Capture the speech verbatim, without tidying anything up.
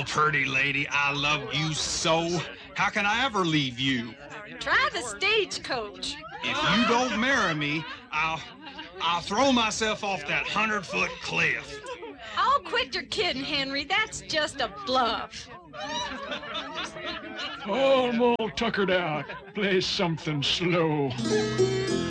Oh, pretty lady, I love you so. How can I ever leave you? Try the stagecoach. If you don't marry me, I'll, I'll throw myself off that hundred-foot cliff. Oh, quit your kidding, Henry. That's just a bluff. Oh, I'm all tuckered out. Play something slow.